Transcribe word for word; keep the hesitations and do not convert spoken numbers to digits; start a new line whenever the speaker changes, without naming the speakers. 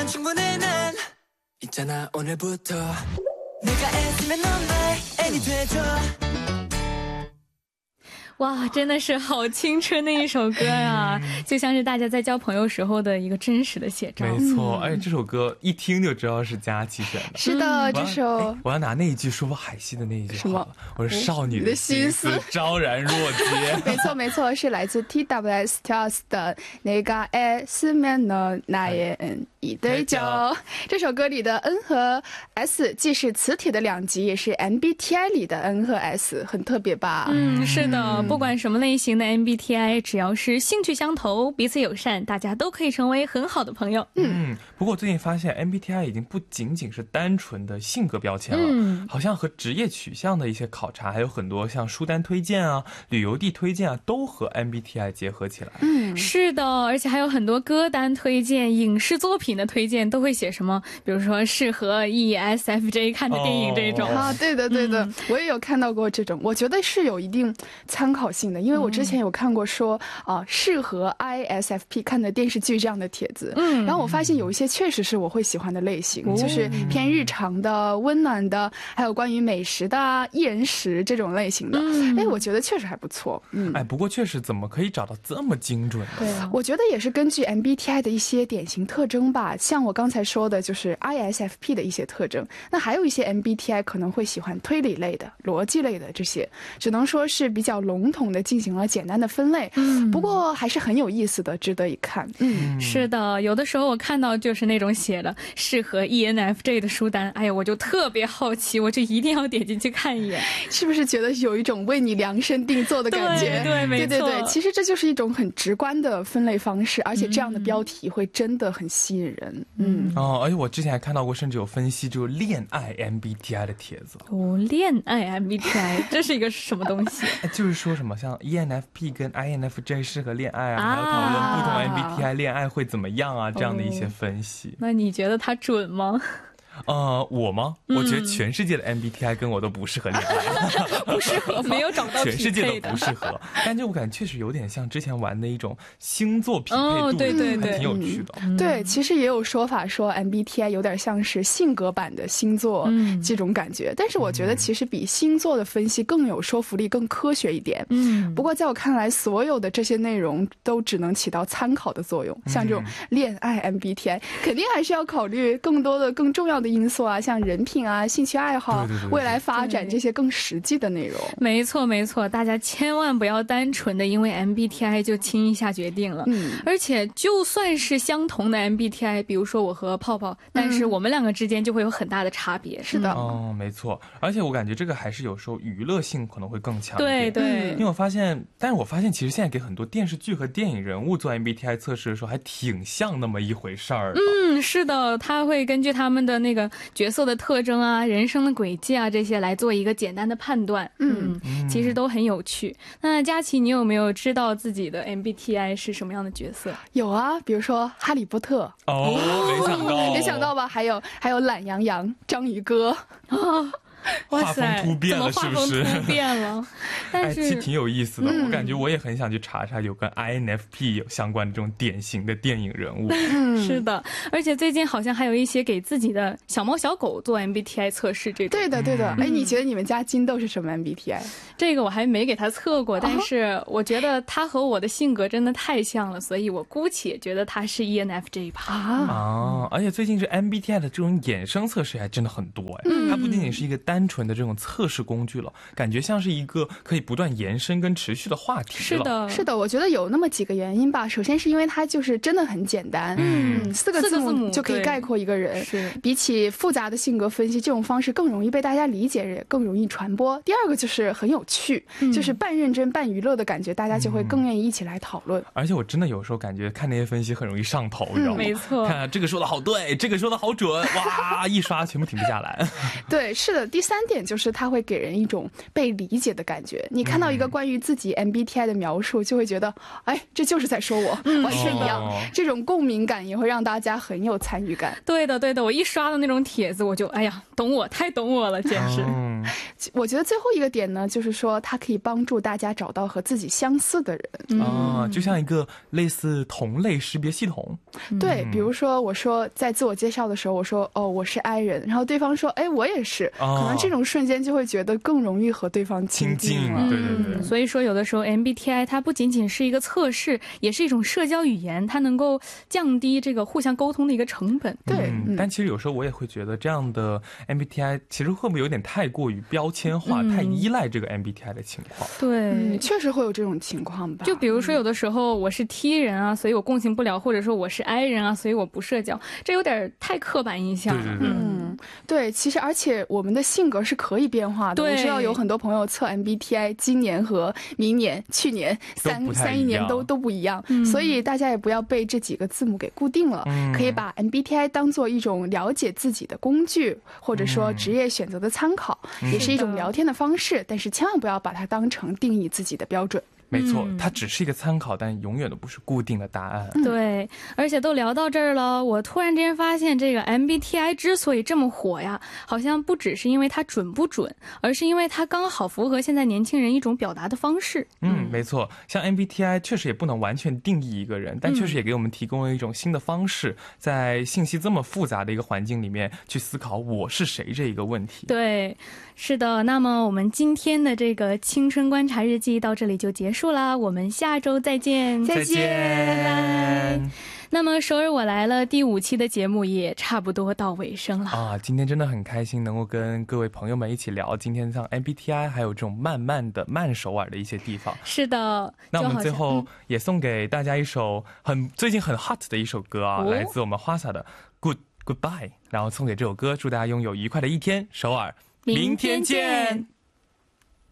충분해 난 있잖아 오늘부터 내가 애쓰면 넌 나의 애니 돼줘
哇，真的是好青春的一首歌啊，就像是大家在交朋友时候的一个真实的写照。
没错，而且这首歌一听就知道是佳琪选的。
是的，这首
我要拿那一句说海西的那一句好了，我说少女的心思昭然若揭。
没错没错，是来自 T W S Stars 的那个爱쓰면 넌 나의一对九。这首歌里的 N 和 S 既是词体的两极，也是 M B T I 里的 N 和 S， 很特别吧？
嗯，是的，不管什么类型的 M B T I， 只要是兴趣相投，彼此友善，大家都可以成为很好的朋友。
嗯，不过最近发现 M B T I 已经不仅仅是单纯的性格标签了，嗯，好像和职业取向的一些考察，还有很多像书单推荐啊、旅游地推荐啊，都和 M B T I 结合起来。
嗯，是的，而且还有很多歌单推荐、影视作品的推荐都会写什么，比如说适合 E S F J 看的电影这种。
哦、啊，对的对的、嗯，我也有看到过这种，我觉得是有一定参考性的，因为我之前有看过说啊、呃、适合 I S F P 看的电视剧这样的帖子，嗯，然后我发现有一些确实是我会喜欢的类型，嗯、就是偏日常的、温暖的，还有关于美食的、一人食这种类型的，哎、嗯，我觉得确实还不错，嗯，
哎，不过确实怎么可以找到这么精准呢？
对啊，我觉得也是根据 M B T I 的一些典型特征吧，像我刚才说的就是 I S F P 的一些特征，那还有一些 M B T I 可能会喜欢推理类的、逻辑类的这些，只能说是比较笼统的进行了简单的分类，嗯，不过还是很有意思的，值得一看。
嗯，是的，有的时候我看到就是那种写了适合 E N F J 的书单，哎呀，我就特别好奇，我就一定要点进去看一眼，
是不是觉得有一种为你量身定做的感觉？
对对，没错，
对对对，其实这就是一种很直观的分类方式，而且这样的标题会真的很吸引人。嗯，
哦，而且我之前还看到过，甚至有分析就是恋爱 M B T I 的帖子。
哦，恋爱 M B T I 这是一个什么东西？
就是说什么像 E N F P 跟 I N F J 适合恋爱啊，还有讨论不同 M B T I 恋爱会怎么样啊，这样的一些分析。
那你觉得它准吗？
呃，我吗？我觉得全世界的 M B T I 跟我都不适合恋爱，
不适合，没有找到匹配的，
全世界都不适合。但是我感觉确实有点像之前玩的一种星座匹配度，哦、
对对对，
还挺有趣的。
嗯、对，其实也有说法说 M B T I 有点像是性格版的星座、嗯、这种感觉，但是我觉得其实比星座的分析更有说服力，更科学一点。嗯，不过在我看来，所有的这些内容都只能起到参考的作用。像这种恋爱 M B T I， 肯定还是要考虑更多的、更重要的因素啊，像人品啊、兴趣爱好、对对对对未来发展这些更实际的内容。
没错没错，大家千万不要单纯的因为 M B T I 就轻易下决定了。嗯，而且就算是相同的 M B T I， 比如说我和泡泡，但是我们两个之间就会有很大的差别。嗯、
是的，
哦，没错。而且我感觉这个还是有时候娱乐性可能会更强一点。
对对，
因为我发现，但是我发现其实现在给很多电视剧和电影人物做 M B T I 测试的时候，还挺像那么一回事儿的。
嗯，是的，他会根据他们的那个角色的特征啊、人生的轨迹啊这些来做一个简单的判断。嗯，嗯其实都很有趣。那佳琪，你有没有知道自己的 M B T I 是什么样的角色？
有啊，比如说哈利波特。
哦，没想到，
没想到吧？还有还有懒羊羊、章鱼哥啊。
画风突变了，是不是？
突变了，但是、
哎、其实挺有意思的、嗯。我感觉我也很想去查查有跟 I N F P 有相关的这种典型的电影人物。
嗯，是的，而且最近好像还有一些给自己的小猫小狗做 M B T I 测试这种。
对的，对的。哎、嗯，你觉得你们家金豆是什么 M B T I？
这个我还没给他测过，但是我觉得他和我的性格真的太像了，所以我姑且觉得他是 E N F J 吧。
啊啊！而且最近这 M B T I 的这种衍生测试还真的很多哎、嗯，它不仅仅是一个单纯的这种测试工具了，感觉像是一个可以不断延伸跟持续的话题了。
是的，
是的，我觉得有那么几个原因吧。首先是因为它就是真的很简单，嗯，四个字母就可以概括一个人。是，比起复杂的性格分析，这种方式更容易被大家理解，也更容易传播。第二个就是很有趣，嗯、就是半认真半娱乐的感觉，大家就会更愿意一起来讨论。
嗯、而且我真的有时候感觉看那些分析很容易上头，你知道吗？
没错，
看这个说的好对，这个说的好准，哇，一刷全部停不下来。
对，是的。第第三点就是它会给人一种被理解的感觉。你看到一个关于自己 M B T I 的描述，就会觉得，哎，这就是在说我，完全一样。哦、这种共鸣感也会让大家很有参与感。
对的，对的，我一刷到那种帖子，我就哎呀，懂我，太懂我了，简直。
嗯、我觉得最后一个点呢，就是说它可以帮助大家找到和自己相似的人。
啊、嗯，就像一个类似同类识别系统。
对，比如说我说在自我介绍的时候，我说哦我是 I 人，然后对方说哎我也是，哦、可能这种瞬间就会觉得更容易和对方亲近了。
对对对、
嗯。所以说有的时候 M B T I 它不仅仅是一个测试，也是一种社交语言，它能够降低这个互相沟通的一个成本。
对、
嗯，但其实有时候我也会觉得这样的 M B T I 其实会不会有点太过于标签化、嗯、太依赖这个 M B T I 的情况。
对、
嗯，确实会有这种情况吧。
就比如说有的时候我是 T 人啊，所以我共情不了，或者说我是 I 人啊，所以我不社交，这有点太刻板印象了。
对对对，
嗯，对，其实而且我们的性格是可以变化的。
对，
我知道有很多朋友测 M B T I， 今年和明年、去年三三一年都都不一样、嗯，所以大家也不要被这几个字母给固定了，嗯、可以把 M B T I 当做一种了解自己的工具，或者说职业选择的参考，嗯、也是一种聊天的方式，但是千万不要把它当成定义自己的标准。
没错，它只是一个参考，但永远都不是固定的答案。
对，而且都聊到这儿了，我突然之间发现，这个 M B T I 之所以这么火呀，好像不只是因为它准不准，而是因为它刚好符合现在年轻人一种表达的方式。
嗯，没错，像 M B T I 确实也不能完全定义一个人，但确实也给我们提供了一种新的方式，在信息这么复杂的一个环境里面去思考我是谁这一个问题。
对，是的。那么我们今天的这个青春观察日记到这里就结束了，我们下周再见。
再见，
拜拜。那么首尔我来了第五期的节目也差不多到尾声了
啊！今天真的很开心能够跟各位朋友们一起聊今天像 M B T I 还有这种慢慢的慢首尔的一些地方。
是的，
那我们最后也送给大家一首很最近很 hot 的一首歌啊，哦、来自我们花洒的 Good Goodbye， 然后送给这首歌，祝大家拥有愉快的一天。首尔，明天见。